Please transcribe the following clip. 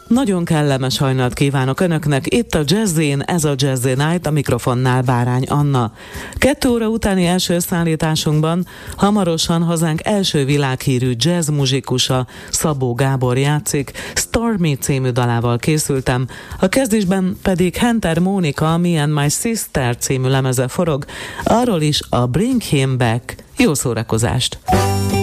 Nagyon kellemes hajnalt kívánok Önöknek, itt a Jazzin, ez a Jazzy Night, a mikrofonnál Bárány Anna. 2 óra utáni első szállításunkban hamarosan hazánk első világhírű jazz muzsikusa, Szabó Gábor játszik, Stormy című dalával készültem, a kezdésben pedig Hunter Mónika Me and My Sister című lemeze forog, arról is a Bring Him Back. Jó szórakozást!